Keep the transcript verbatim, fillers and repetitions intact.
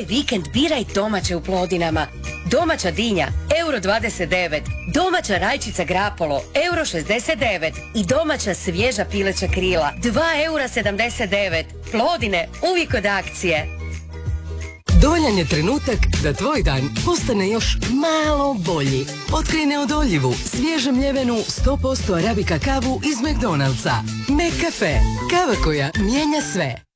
Ovaj vikend biraj domaće u Plodinama. Domaća dinja, euro dvadeset devet. Domaća rajčica grapolo, euro šezdeset devet. I domaća svježa pileća krila, dva eura sedamdeset devet. Plodine, uvijek od akcije. Dovoljan je trenutak da tvoj dan postane još malo bolji. Otkrij neodoljivu, svježe mljevenu sto posto arabika kavu iz McDonald'sa. McCafe. Kava koja mijenja sve.